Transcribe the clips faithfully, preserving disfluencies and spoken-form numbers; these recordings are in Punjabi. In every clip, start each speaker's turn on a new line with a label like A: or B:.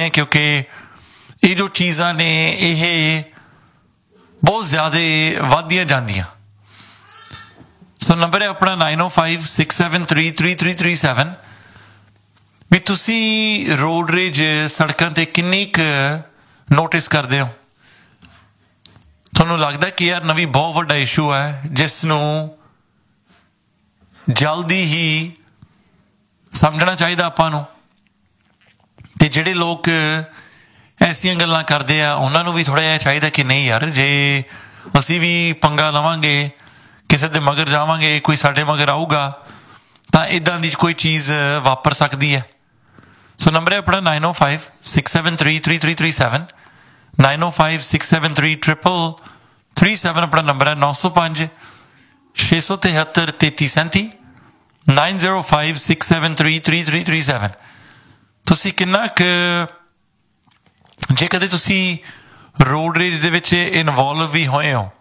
A: ਨੇ, ਕਿਉਂਕਿ ਇਹ ਜੋ ਚੀਜ਼ਾਂ ਨੇ ਇਹ ਬਹੁਤ ਜ਼ਿਆਦਾ ਵੱਧਦੀਆਂ ਜਾਂਦੀਆਂ। ਸੋ ਨੰਬਰ ਹੈ ਆਪਣਾ ਨਾਈਨ ਓ five six seven three three three three seven. ਵੀ ਤੁਸੀਂ ਰੋਡ ਰੇਜ ਸੜਕਾਂ 'ਤੇ ਕਿੰਨੀ ਕੁ ਨੋਟਿਸ ਕਰਦੇ ਹੋ? ਤੁਹਾਨੂੰ ਲੱਗਦਾ ਕਿ ਯਾਰ ਨਵੀਂ ਬਹੁਤ ਵੱਡਾ ਇਸ਼ੂ ਹੈ ਜਿਸ ਨੂੰ ਜਲਦੀ ਹੀ ਸਮਝਣਾ ਚਾਹੀਦਾ ਆਪਾਂ ਨੂੰ, ਅਤੇ ਜਿਹੜੇ ਲੋਕ ਐਸੀਆਂ ਗੱਲਾਂ ਕਰਦੇ ਆ ਉਹਨਾਂ ਨੂੰ ਵੀ ਥੋੜ੍ਹਾ ਜਿਹਾ ਚਾਹੀਦਾ ਕਿ ਨਹੀਂ ਯਾਰ, ਜੇ ਅਸੀਂ ਵੀ ਪੰਗਾ ਲਵਾਂਗੇ, ਕਿਸੇ ਦੇ ਮਗਰ ਜਾਵਾਂਗੇ, ਕੋਈ ਸਾਡੇ ਮਗਰ ਆਊਗਾ ਤਾਂ ਇੱਦਾਂ ਦੀ ਕੋਈ ਚੀਜ਼ ਵਾਪਰ ਸਕਦੀ ਹੈ। ਸੋ ਨੰਬਰ ਹੈ ਆਪਣਾ ਨਾਈਨ ਓ five six seven three three three three seven, nine ਓ five six seven three triple three seven ਆਪਣਾ ਨੰਬਰ ਹੈ। ਨੌ ਸੌ ਪੰਜ ਛੇ ਸੌ ਤਿਹੱਤਰ ਤੇਤੀ ਸੈਂਤੀ, nine zero five six seven three three three three seven. ਤੁਸੀਂ ਕਿੰਨਾ ਕੁ, ਜੇ ਕਦੇ ਤੁਸੀਂ ਰੋਡ ਰੇਜ ਦੇ ਵਿੱਚ ਇਨਵੋਲਵ ਵੀ ਹੋਏ ਹੋ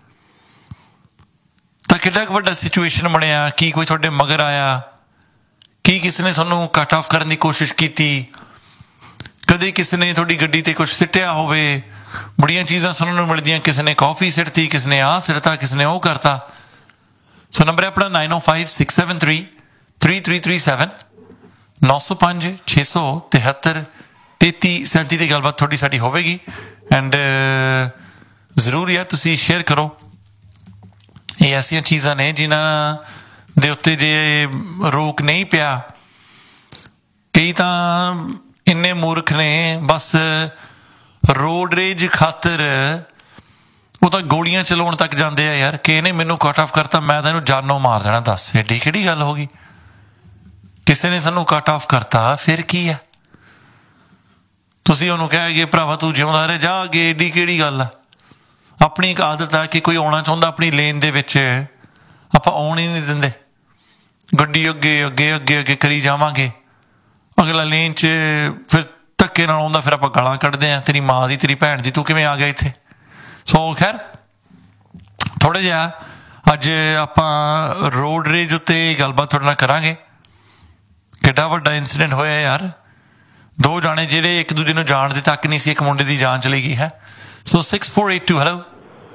A: ਤਾਂ ਕਿੰਨਾ ਕੁ ਵੱਡਾ ਸਿਚੁਏਸ਼ਨ ਬਣਿਆ? ਕੀ ਕੋਈ ਤੁਹਾਡੇ ਮਗਰ ਆਇਆ? ਕੀ ਕਿਸੇ ਨੇ ਤੁਹਾਨੂੰ ਕੱਟ ਆਫ ਕਰਨ ਦੀ ਕੋਸ਼ਿਸ਼ ਕੀਤੀ? ਕਦੇ ਕਿਸੇ ਨੇ ਤੁਹਾਡੀ ਗੱਡੀ 'ਤੇ ਕੁਛ ਸਿੱਟਿਆ ਹੋਵੇ? ਬੜੀਆਂ ਚੀਜ਼ਾਂ ਸੁਣਨ ਨੂੰ ਮਿਲਦੀਆਂ, ਕਿਸੇ ਨੇ ਕੌਫੀ ਸਿੱਟਤੀ, ਕਿਸੇ ਨੇ ਆਹ ਸਿੱਟਤਾ, ਕਿਸੇ ਨੇ ਉਹ ਕਰਤਾ। ਸੋ ਨੰਬਰ ਹੈ ਆਪਣਾ ਨਾਈਨ ਓ five six seven three three three three seven, ਨੌ ਸੌ ਪੰਜ ਛੇ ਸੌ ਤਿਹੱਤਰ ਤੇਤੀ ਸੈਂਤੀ ਦੀ ਗੱਲਬਾਤ ਤੁਹਾਡੀ ਸਾਡੀ ਹੋਵੇਗੀ। ਐਂਡ ਜ਼ਰੂਰ ਯਾਰ ਤੁਸੀਂ ਸ਼ੇਅਰ ਕਰੋ। ਇਹ ਐਸੀਆਂ ਚੀਜ਼ਾਂ ਨੇ ਜਿਨ੍ਹਾਂ ਦੇ ਉੱਤੇ ਜੇ ਰੋਕ ਨਹੀਂ ਪਿਆ, ਕਈ ਤਾਂ ਇੰਨੇ ਮੂਰਖ ਨੇ ਬਸ ਰੋਡ ਰੇਜ ਖਾਤਰ ਉਹ ਤਾਂ ਗੋਲੀਆਂ ਚਲਾਉਣ ਤੱਕ ਜਾਂਦੇ ਆ ਯਾਰ, ਕਿ ਇਹਨੇ ਮੈਨੂੰ ਕੱਟ ਆਫ ਕਰਤਾ ਮੈਂ ਤਾਂ ਇਹਨੂੰ ਜਾਨੋਂ ਮਾਰ ਦੇਣਾ। ਦੱਸ ਐਡੀ ਕਿਹੜੀ ਗੱਲ ਹੋ ਗਈ? ਕਿਸੇ ਨੇ ਤੁਹਾਨੂੰ ਕੱਟ ਆਫ ਕਰਤਾ ਫਿਰ ਕੀ ਆ? ਤੁਸੀਂ ਉਹਨੂੰ ਕਹਿ ਗਏ ਭਰਾਵਾ ਤੂੰ ਜਿਉਂਦਾ ਰਹਿ, ਜਾ ਅੱਗੇ, ਐਡੀ ਕਿਹੜੀ ਗੱਲ ਆ? ਆਪਣੀ ਇੱਕ ਆਦਤ ਆ ਕਿ ਕੋਈ ਆਉਣਾ ਚਾਹੁੰਦਾ ਆਪਣੀ ਲੇਨ ਦੇ ਵਿੱਚ, ਆਪਾਂ ਆਉਣ ਹੀ ਨਹੀਂ ਦਿੰਦੇ, ਗੱਡੀ ਅੱਗੇ ਅੱਗੇ ਅੱਗੇ ਅੱਗੇ ਕਰੀ ਜਾਵਾਂਗੇ। ਅਗਲਾ ਲੇਨ 'ਚ ਫਿਰ ਧੱਕੇ ਨਾਲ ਆਉਂਦਾ, ਫਿਰ ਆਪਾਂ ਗਾਲਾਂ ਕੱਢਦੇ ਹਾਂ, ਤੇਰੀ ਮਾਂ ਦੀ, ਤੇਰੀ ਭੈਣ ਦੀ, ਤੂੰ ਕਿਵੇਂ ਆ ਗਿਆ ਇੱਥੇ? ਸੋ ਖੈਰ ਥੋੜ੍ਹਾ ਜਿਹਾ ਅੱਜ ਆਪਾਂ ਰੋਡ ਰੇਜ ਉੱਤੇ ਗੱਲਬਾਤ ਤੁਹਾਡੇ ਨਾਲ ਕਰਾਂਗੇ। ਕਿੱਡਾ ਵੱਡਾ ਇੰਸੀਡੈਂਟ ਹੋਇਆ ਯਾਰ, ਦੋ ਜਾਣੇ ਜਿਹੜੇ ਇੱਕ ਦੂਜੇ ਨੂੰ ਜਾਣਦੇ ਤੱਕ ਨਹੀਂ ਸੀ, ਇੱਕ ਮੁੰਡੇ ਦੀ ਜਾਨ ਚਲੀ ਗਈ ਹੈ। ਸੋ six four eight two, hello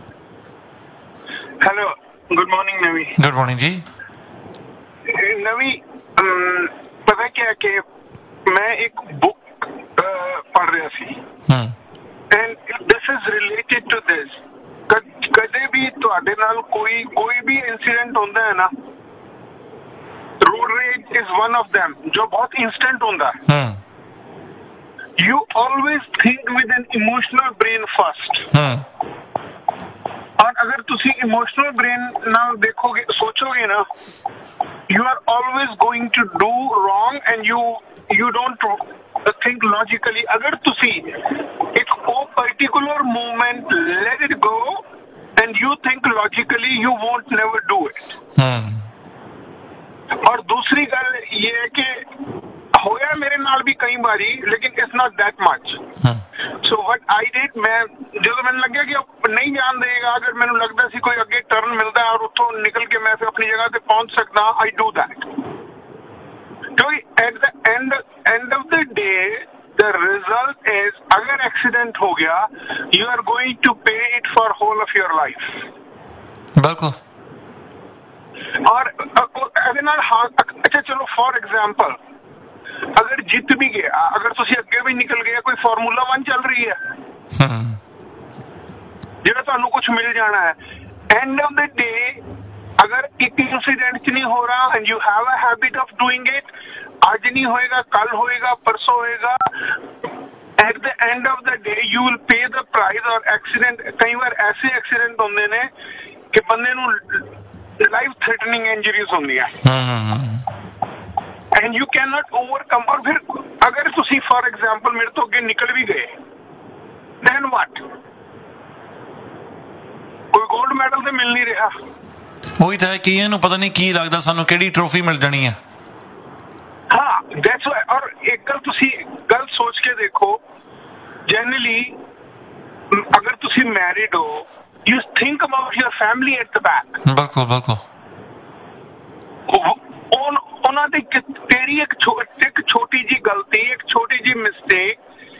B: hello, good morning ਨਵੀ।
A: ਗੁੱਡ ਮਾਰਨਿੰਗ ਜੀ।
B: ਨਵੀ ਪਤਾ ਕਿਆ ਕਿ ਮੈਂ ਇੱਕ ਬੁੱਕ ਪੜ੍ਹ ਰਿਹਾ ਸੀ, and this is related to ਦਿਸ। ਕਦੇ ਵੀ ਤੁਹਾਡੇ ਨਾਲ ਕੋਈ ਕੋਈ ਵੀ ਇੰਸੀਡੈਂਟ ਹੁੰਦਾ ਹੈ ਨਾ, road range is one of them, ਜੋ ਬਹੁਤ ਇੰਸਟੈਂਟ ਹੁੰਦਾ। You always think with an emotional brain first. और अगर तुसी emotional brain नाल देखोगे, सोचोगे ना, you are always going to do wrong and you you don't think logically. अगर तुसी एक वो particular moment let it go and you think logically, you won't never do it. और दूसरी गल ये है कि होया मेरे नाल भी कई बारी, लेकिन it's not that much. So what I did, मैं जो मैंने लगे कि नहीं जान देगा, अगर मैंने लगता सी कोई अगे टर्न मिलता है और उतो निकल के मैं फिर अपनी जगह पे पहुंच सकता, आई डू दैट। क्योंकि at the end end of the day the result is, अगर एक्सीडेंट हो गया, यू आर गोइंग टू पे it for whole of your life.
A: बिल्कुल।
B: और अच्छा चलो फॉर एग्जाम्पल, अगर जित भी गया, अगर तुसी अगे भी निकल गया, कोई फार्मूला वन चल रही है जिहड़ा तुहानू कुछ मिल जाना है, एंड ऑफ द डे अगर एक इंसिडेंट च नहीं हो रहा and you have a habit of doing it, आज नहीं होएगा, कल होएगा, परसों होएगा, at the end of the day you will pay the price. और एक्सीडेंट कई बार ऐसे एक्सीडेंट होंदे ने कि बंदे नू लाइफ थ्रेटनिंग इंजरीज होंदियां and you can not overcome. और फिर अगर तुसी फॉर एग्जाम्पल मेरे तो अगे निकल भी गए, देन व्हाट? कोई गोल्ड मेडल तो मिल नहीं रहा।
A: ਉਹੀ ਤਾਂ ਕਿ ਇਹਨੂੰ ਪਤਾ ਨਹੀਂ ਕੀ ਲੱਗਦਾ ਸਾਨੂੰ ਕਿਹੜੀ ਟਰੋਫੀ ਮਿਲ ਜਾਣੀ ਹੈ।
B: हाँ, दैट्स व्हाई। और एक गल तुसी गल सोच के देखो, जनरली अगर तुसी मैरिड हो, you think about your family at the back.
A: बिल्कुल बिल्कुल।
B: ਉਹਨਾਂ ਦੀ ਤੇਰੀ ਇੱਕ ਇੱਕ ਛੋਟੀ ਜੀ ਗਲਤੀ, ਇੱਕ ਛੋਟੀ ਜੀ ਮਿਸਟੇਕ